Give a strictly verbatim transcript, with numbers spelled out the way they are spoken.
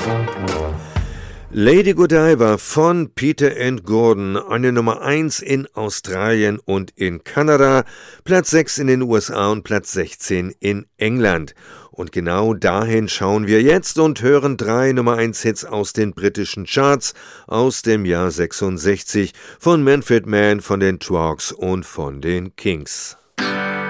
Lady Godiva von Peter and Gordon, eine Nummer eins in Australien und in Kanada, Platz sechs in den U S A und Platz sechzehn in England. Und genau dahin schauen wir jetzt und hören drei Nummer eins Hits aus den britischen Charts aus dem Jahr sechsundsechzig von Manfred Mann, von den Troggs und von den Kings.